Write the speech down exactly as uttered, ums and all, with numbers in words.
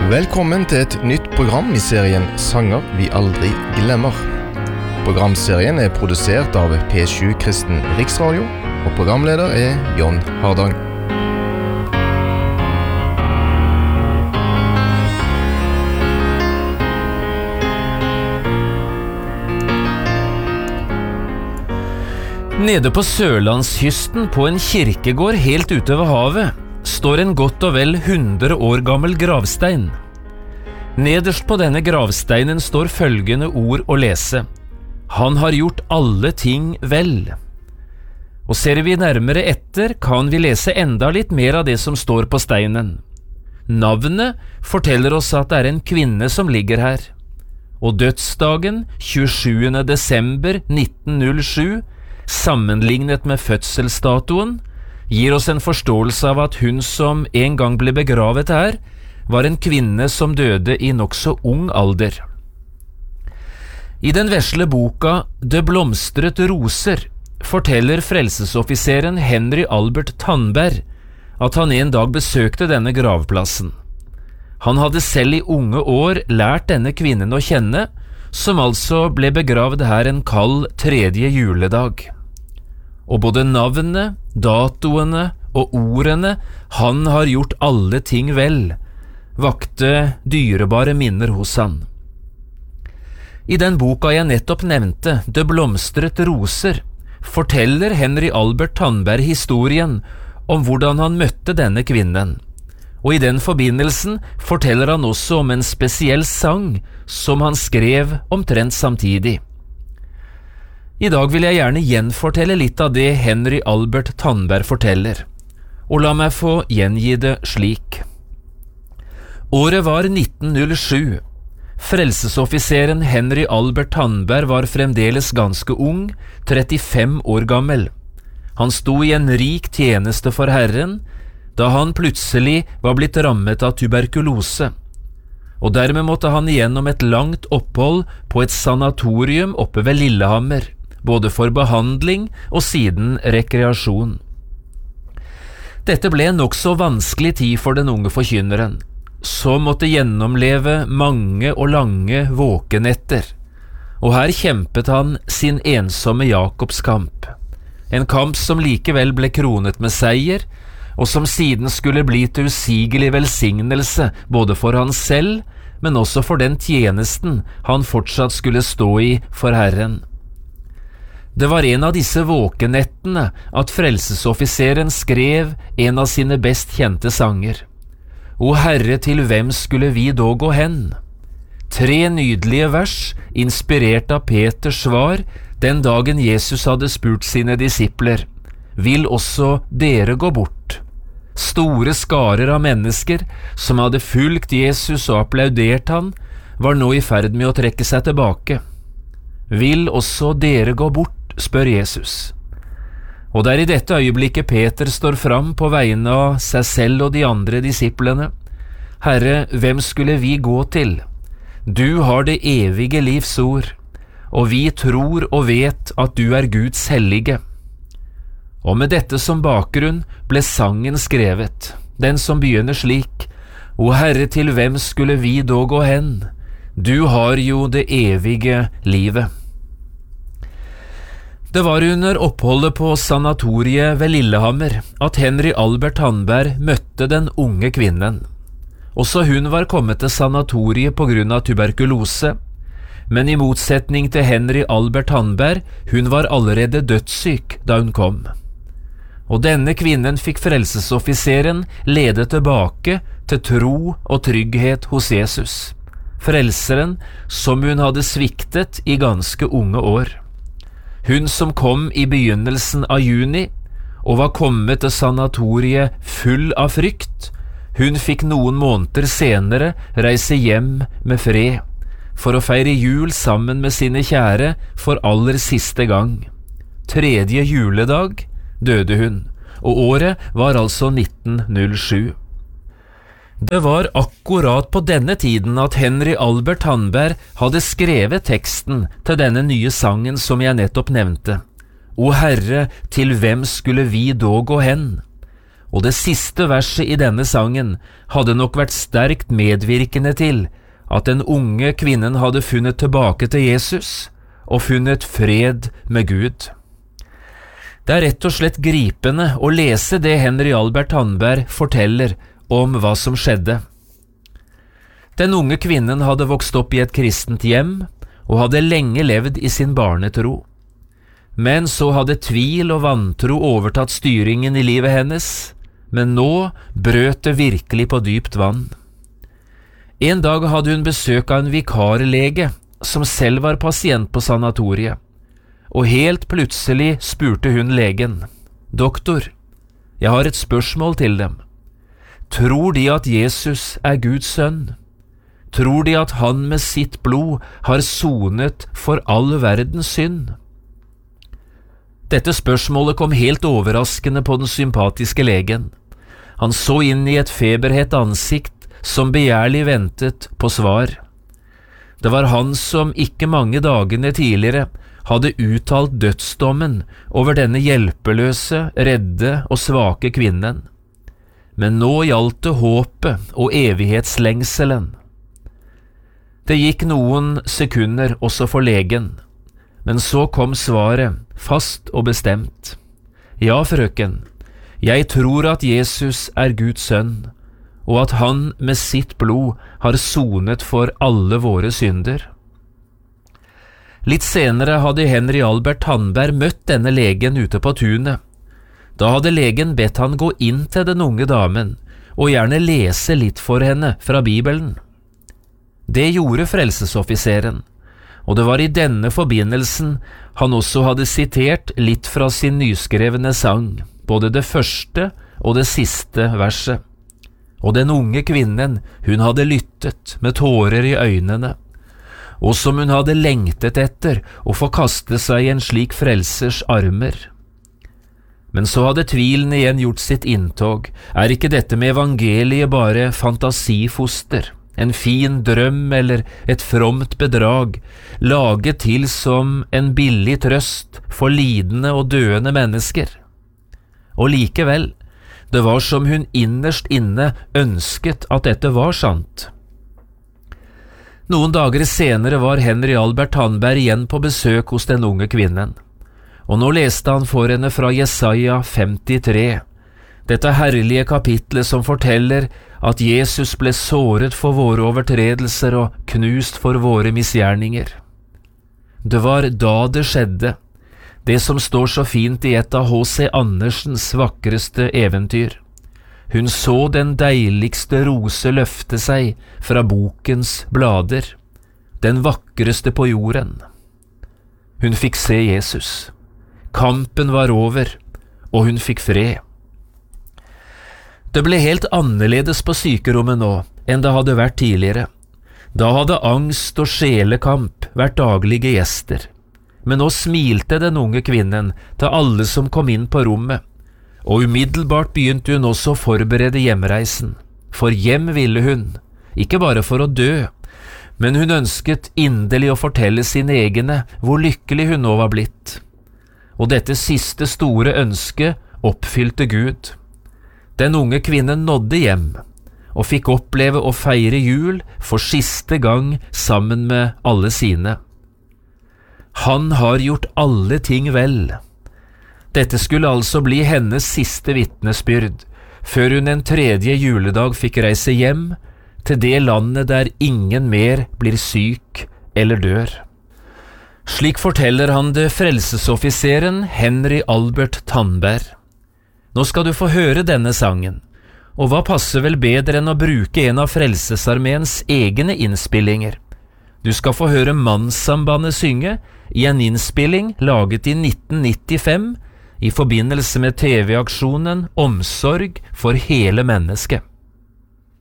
Velkommen til et nytt program i serien Sanger vi aldri glemmer. Programserien er produsert av P sju Kristen Riksradio, og programleder er John Hardang. Nede på Sørlandskysten på en kirkegård helt ute ved havet står en godt og vel hundre år gammel gravstein. Nederst på denne gravsteinen står følgende ord å lese: Han har gjort alle ting vel. Og ser vi nærmere etter, kan vi lese enda litt mer av det som står på steinen. Navnet forteller oss at det er en kvinne som ligger her. Og dødsdagen, tjuesjuende desember nitten null sju, sammenlignet med fødselsdatoen, gir oss en forståelse av at hun som en gang ble begravet her, var en kvinne som døde i nokså ung alder. I den vesle boka «Det blomstret roser» forteller frelsesoffiseren Henry Albert Tandberg at han en dag besøkte denne gravplassen. Han hadde selv i unge år lært denne kvinnen å kjenne, som altså ble begravd her en kald tredje juledag. Og både navnet, datoene og ordene «Han har gjort alle ting vel» vakte dyrebare minner hos han. I den boka jeg nettopp nevnte, «Det blomstret roser», forteller Henry Albert Tandberg historien om hvordan han møtte denne kvinnen. Og i den forbindelsen forteller han også om en spesiell sang som han skrev omtrent samtidig. I dag vil jeg gjerne gjenfortelle litt av det Henry Albert Tandberg forteller, og la meg få gjengi det slik. Året var nitten null sju. Frelsesoffiseren Henry Albert Tandberg var fremdeles ganske ung, trettifem år gammel. Han sto i en rik tjeneste for Herren, da han plutselig var blitt rammet av tuberkulose, og dermed måtte han igjennom et langt opphold på et sanatorium oppe ved Lillehammer, både for behandling og siden rekreasjon. Dette ble en nokså vanskelig tid for den unge forkynneren, som måtte gjennomleve mange og lange våkenetter, og her kjempet han sin ensomme Jakobskamp, en kamp som likevel ble kronet med seier, og som siden skulle bli til usigelig velsignelse både for han selv, men også for den tjenesten han fortsatt skulle stå i for Herren. Det var en av disse våkenettene at frelsesoffiseren skrev en av sine best kjente sanger. «O Herre, til hvem skulle vi da gå hen?» Tre nydelige vers, inspirert av Peters svar, den dagen Jesus hadde spurt sine disipler: «Vil også dere gå bort?» Store skarer av mennesker som hadde fulgt Jesus og applaudert han, var nå i ferd med å trekke seg tilbake. «Vil også dere gå bort?» spør Jesus. Og det er i dette øyeblikket Peter står fram på vegne av seg selv og de andre disiplene. «Herre, hvem skulle vi gå til? Du har det evige livs ord, og vi tror og vet at du er Guds hellige.» Og med dette som bakgrunn ble sangen skrevet, den som begynner slik: «O Herre, til hvem skulle vi da gå hen? Du har jo det evige livet.» Det var under oppholdet på sanatoriet ved Lillehammer at Henry Albert Tandberg møtte den unge kvinnen. Også hun var kommet til sanatoriet på grunn av tuberkulose, men i motsetning til Henry Albert Tandberg, hun var allerede dødssyk da hun kom. Og denne kvinnen fikk frelsesoffiseren lede tilbake til tro og trygghet hos Jesus, frelseren som hun hadde sviktet i ganske unge år. Hun som kom i begynnelsen av juni, og var kommet til sanatoriet full av frykt, hun fikk noen måneder senere reise hjem med fred, for å feire jul sammen med sine kjære for aller siste gang. Tredje juledag døde hun, og året var altså nitten null sju. Det var akkurat på denne tiden at Henry Albert Tandberg hadde skrevet teksten til denne nye sangen som jeg nettopp nevnte. «O Herre, til hvem skulle vi da gå hen?» og det siste verset i denne sangen hadde nok vært sterkt medvirkende til at den unge kvinnen hadde funnet tilbake til Jesus og funnet fred med Gud. Det er rett og slett gripende å lese det Henry Albert Tandberg forteller om hva som skjedde. Den unge kvinnen hadde vokst opp i et kristent hjem og hadde lenge levd i sin barnetro. Men så hadde tvil og vantro overtatt styringen i livet hennes, men nå brøt det virkelig på dypt vann. En dag hadde hun besøk av en vikarlege som selv var pasient på sanatoriet, og helt plutselig spurte hun legen: «Doktor, jeg har et spørsmål til dem. Tror de at Jesus er Guds sønn? Tror de at han med sitt blod har sonet for all verdens synd?» Dette spørsmålet kom helt overraskende på den sympatiske legen. Han så inn i et feberhett ansikt som begjærlig ventet på svar. Det var han som ikke mange dagene tidligere hadde uttalt dødsdommen over denne hjelpeløse, redde og svake kvinnen. Men nå gjaldt det håpet og evighetslengselen. Det gikk noen sekunder også for legen, men så kom svaret, fast og bestemt. «Ja, frøken, jeg tror at Jesus er Guds sønn, og at han med sitt blod har sonet for alle våre synder.» Litt senere hadde Henry Albert Tandberg møtt denne legen ute på tunet. Da hadde legen bedt han gå inn til den unge damen, og gjerne lese litt for henne fra Bibelen. Det gjorde frelsesoffiseren, og det var i denne forbindelsen han også hadde sitert litt fra sin nyskrevne sang, både det første og det siste verset. Og den unge kvinnen, hun hadde lyttet med tårer i øynene, og som hun hadde lengtet etter å få kaste seg i en slik frelsers armer. Men så hadde tvilen igjen gjort sitt inntog. Er ikke dette med evangeliet bare fantasifoster? En fin drøm eller et fromt bedrag, laget til som en billig trøst for lidende og døende mennesker? Og likevel, det var som hun innerst inne ønsket at dette var sant. Noen dager senere var Henry Albert Tandberg igjen på besøk hos den unge kvinnen, og nå leste han for henne fra Jesaja femtitre, dette herlige kapitlet som forteller at Jesus ble såret for våre overtredelser og knust for våre misgjerninger. Det var da det skjedde, det som står så fint i et av H C Andersens vakreste eventyr. Hun så den deiligste rose løfte seg fra bokens blader, den vakreste på jorden. Hun fikk se Jesus. Kampen var over, og hun fikk fred. Det ble helt annerledes på sykerommet nå enn det hadde vært tidligere. Da hadde angst og sjelekamp vært daglige gjester. Men nå smilte den unge kvinnen til alle som kom inn på rommet, og umiddelbart begynte hun også å forberede hjemreisen. For hjem ville hun, ikke bare for å dø, men hun ønsket inderlig å fortelle sine egne hvor lykkelig hun nå var blitt. Og dette siste store ønsket oppfylte Gud. Den unge kvinnen nådde hjem, og fikk oppleve å feire jul for siste gang sammen med alle sine. Han har gjort alle ting vel. Dette skulle altså bli hennes siste vitnesbyrd, før hun en tredje juledag fikk reise hjem til det landet der ingen mer blir syk eller dør. Slik forteller han det frelsesoffiseren Henry Albert Tandberg. Nå skal du få høre denne sangen, og hva passer vel bedre enn å bruke en av Frelsesarmeens egne innspillinger? Du skal få høre Mannssambandet synge i en innspilling laget i nitten nittifem i forbindelse med T V-aksjonen Omsorg for hele mennesket.